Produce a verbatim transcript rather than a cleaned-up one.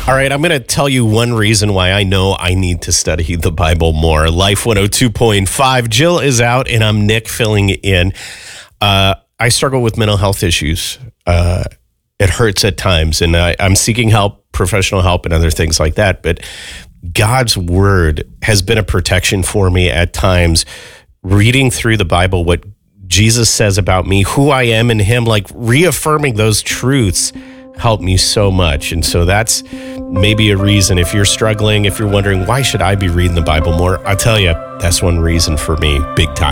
All right, I'm going to tell you one reason why I know I need to study the Bible more. Life one oh two point five. Jill is out, and I'm Nick filling in. Uh, I struggle with mental health issues. Uh, it hurts at times, and I, I'm seeking help, professional help, and other things like that. But God's word has been a protection for me at times. Reading through the Bible, what Jesus says about me, who I am in him, like reaffirming those truths helped me so much. And so that's maybe a reason if you're struggling, if you're wondering, why should I be reading the Bible more? I'll tell you, that's one reason for me, big time.